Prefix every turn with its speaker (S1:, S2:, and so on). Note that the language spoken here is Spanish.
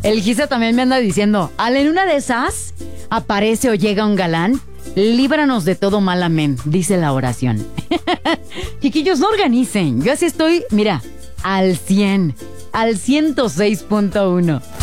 S1: El Giza también me anda diciendo, en una de esas aparece o llega un galán, líbranos de todo mal, amén, dice la oración. Chiquillos, no organicen. Yo así estoy, mira, al 100, al 106.1.